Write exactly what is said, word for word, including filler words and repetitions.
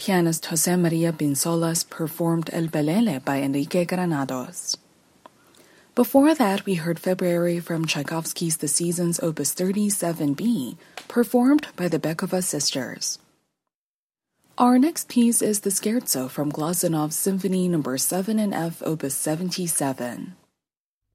Pianist Jose Maria Binsolas performed El Belele by Enrique Granados. Before that, we heard February from Tchaikovsky's The Seasons Opus thirty-seven B, performed by the Bekova Sisters. Our next piece is the Scherzo from Glazounov's Symphony Number seven in F Opus seventy-seven.